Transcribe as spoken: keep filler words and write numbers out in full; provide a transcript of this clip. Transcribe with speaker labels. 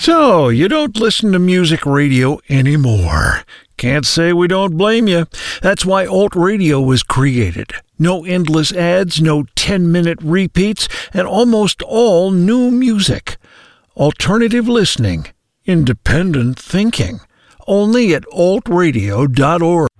Speaker 1: So, you don't listen to music radio anymore. Can't say we don't blame you. That's why Alt Radio was created. No endless ads, no ten-minute repeats, and almost all new music. Alternative listening. Independent thinking. Only at alt radio dot org.